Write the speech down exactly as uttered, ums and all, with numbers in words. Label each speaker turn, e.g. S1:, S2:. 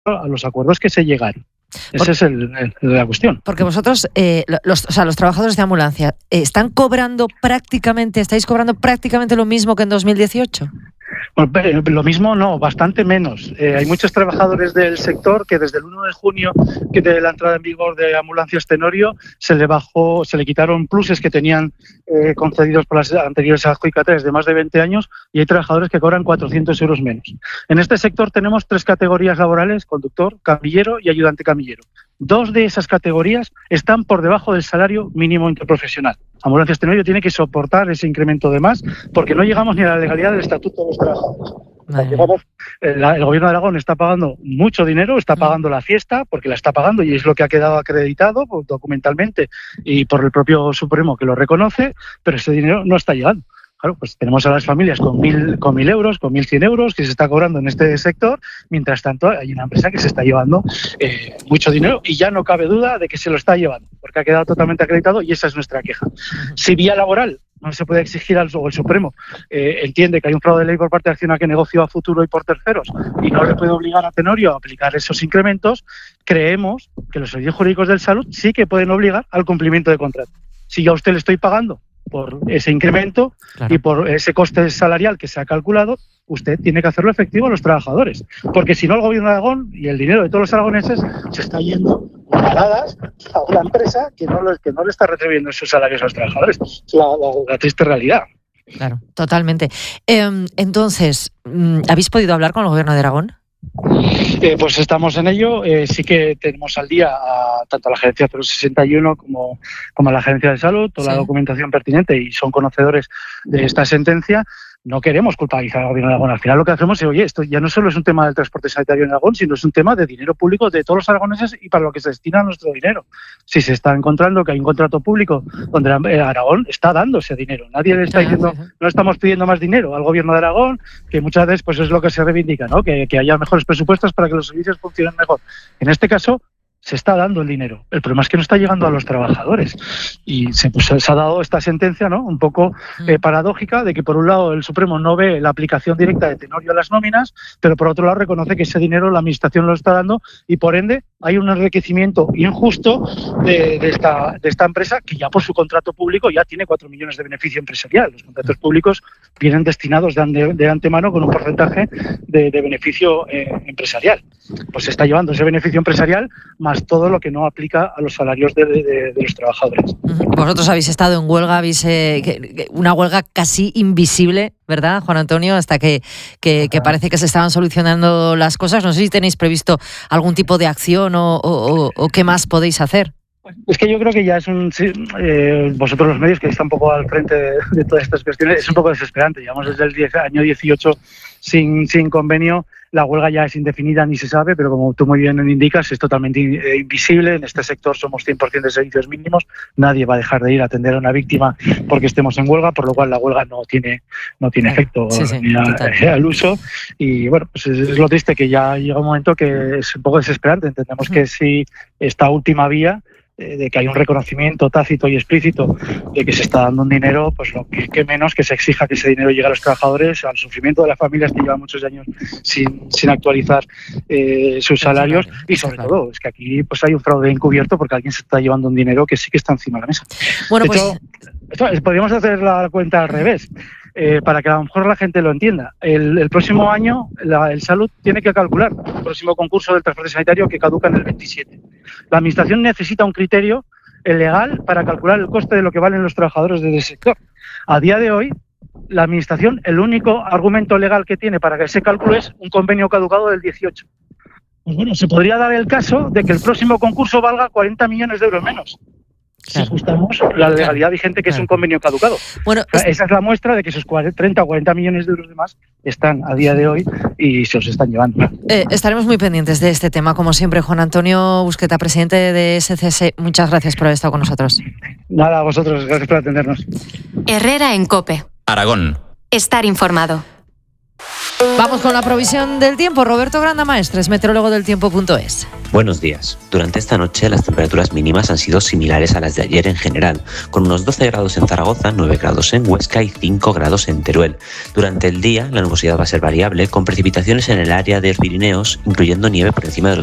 S1: a los acuerdos que se llegaron. Esa es el, el, la cuestión.
S2: Porque vosotros, eh, los, o sea, los trabajadores de ambulancia, eh, ¿están cobrando prácticamente, estáis cobrando prácticamente lo mismo que en dos mil dieciocho?
S1: Bueno, lo mismo no, bastante menos. Eh, hay muchos trabajadores del sector que desde el uno de junio, que de la entrada en vigor de Ambulancias Tenorio, se le bajó, se le quitaron pluses que tenían eh, concedidos por las anteriores adjudicatarias de más de veinte años, y hay trabajadores que cobran cuatrocientos euros menos. En este sector tenemos tres categorías laborales: conductor, camillero y ayudante camillero. Dos de esas categorías están por debajo del salario mínimo interprofesional. Ambulancias Tenorio tiene que soportar ese incremento de más porque no llegamos ni a la legalidad del Estatuto de los Trabajadores. Llegamos, el, el Gobierno de Aragón está pagando mucho dinero, está pagando la fiesta porque la está pagando y es lo que ha quedado acreditado pues, documentalmente y por el propio Supremo que lo reconoce, pero ese dinero no está llegando. Claro, pues tenemos a las familias con mil, con mil euros, con mil cien euros que se está cobrando en este sector. Mientras tanto, hay una empresa que se está llevando eh, mucho dinero y ya no cabe duda de que se lo está llevando, porque ha quedado totalmente acreditado y esa es nuestra queja. Si vía laboral no se puede exigir al o el Supremo eh, entiende que hay un fraude de ley por parte de Acciona que negoció a futuro y por terceros y no le puede obligar a Tenorio a aplicar esos incrementos, creemos que los servicios jurídicos del salud sí que pueden obligar al cumplimiento de contrato. Si yo a usted le estoy pagando por ese incremento, claro, y por ese coste salarial que se ha calculado, usted tiene que hacerlo efectivo a los trabajadores, porque si no el Gobierno de Aragón y el dinero de todos los aragoneses se está yendo paradas a una empresa que no, que no le está retribuyendo esos salarios a los trabajadores. Es la, la, la triste realidad.
S2: Claro, totalmente. Eh, entonces, ¿habéis podido hablar con el Gobierno de Aragón?
S1: Eh, pues estamos en ello. Eh, sí que tenemos al día a, tanto a la Gerencia cero sesenta y uno como, como a la Gerencia de Salud, toda sí. la documentación pertinente y son conocedores de esta sentencia. No queremos culpabilizar al Gobierno de Aragón. Al final lo que hacemos es, oye, esto ya no solo es un tema del transporte sanitario en Aragón, sino es un tema de dinero público de todos los aragoneses y para lo que se destina nuestro dinero. Si se está encontrando que hay un contrato público donde Aragón está dando ese dinero, nadie le está diciendo, no estamos pidiendo más dinero al Gobierno de Aragón, que muchas veces pues es lo que se reivindica, ¿no? Que, que haya mejores presupuestos para que los servicios funcionen mejor. En este caso, se está dando el dinero. El problema es que no está llegando a los trabajadores. Y se, pues, se ha dado esta sentencia, ¿no? Un poco eh, paradójica, de que por un lado el Supremo no ve la aplicación directa de Tenorio a las nóminas, pero por otro lado reconoce que ese dinero la Administración lo está dando y por ende hay un enriquecimiento injusto de, de, esta, de esta empresa que ya por su contrato público ya tiene cuatro millones de beneficio empresarial. Los contratos públicos vienen destinados de, de, de antemano con un porcentaje de, de beneficio eh, empresarial. Pues se está llevando ese beneficio empresarial más todo lo que no aplica a los salarios de, de, de los trabajadores.
S2: Vosotros habéis estado en huelga, habéis eh, que, una huelga casi invisible, ¿verdad, Juan Antonio? Hasta que, que, que parece que se estaban solucionando las cosas. No sé si tenéis previsto algún tipo de acción o, o, o qué más podéis hacer.
S1: Es que yo creo que ya es un... Sí, eh, vosotros los medios que estáis un poco al frente de, de todas estas cuestiones, es un poco desesperante. Llevamos desde el diez, año dieciocho sin, sin convenio. La huelga ya es indefinida, ni se sabe, pero como tú muy bien indicas, es totalmente invisible. En este sector somos cien por ciento de servicios mínimos. Nadie va a dejar de ir a atender a una víctima porque estemos en huelga, por lo cual la huelga no tiene no tiene claro, efecto sí, sí, ni a, al uso. Y bueno, pues es, es lo triste que ya llega un momento que es un poco desesperante. Entendemos uh-huh. que si esta última vía de que hay un reconocimiento tácito y explícito de que se está dando un dinero, pues lo que, que menos que se exija que ese dinero llegue a los trabajadores, al sufrimiento de las familias que llevan muchos años sin, sin actualizar eh, sus salarios y sobre todo es que aquí pues hay un fraude encubierto porque alguien se está llevando un dinero que sí que está encima de la mesa.
S2: Bueno,
S1: de
S2: pues...
S1: hecho, esto, podríamos hacer la cuenta al revés. Eh, para que a lo mejor la gente lo entienda. El, el próximo año la, el Salud tiene que calcular el próximo concurso del transporte sanitario que caduca en el veintisiete. La Administración necesita un criterio legal para calcular el coste de lo que valen los trabajadores del sector. A día de hoy, la Administración, el único argumento legal que tiene para que ese cálculo es un convenio caducado del dieciocho. Pues bueno, se podría dar el caso de que el próximo concurso valga cuarenta millones de euros menos. Claro. Si ajustamos la legalidad claro. vigente, que claro. es un convenio caducado. Bueno, es... Esa es la muestra de que esos treinta o cuarenta millones de euros de más están a día de hoy y se los están llevando.
S2: Eh, estaremos muy pendientes de este tema, como siempre. Juan Antonio Busqueta, presidente de S C S, muchas gracias por haber estado con nosotros.
S1: Nada, a vosotros, gracias por atendernos.
S3: Herrera en COPE.
S4: Aragón.
S3: Estar informado.
S2: Vamos con la provisión del tiempo. Roberto Grandamaestres, meteorólogo del tiempo punto es.
S3: Buenos días. Durante esta noche las temperaturas mínimas han sido similares a las de ayer en general, con unos doce grados en Zaragoza, nueve grados en Huesca y cinco grados en Teruel. Durante el día la nubosidad va a ser variable, con precipitaciones en el área de los Pirineos, incluyendo nieve por encima de los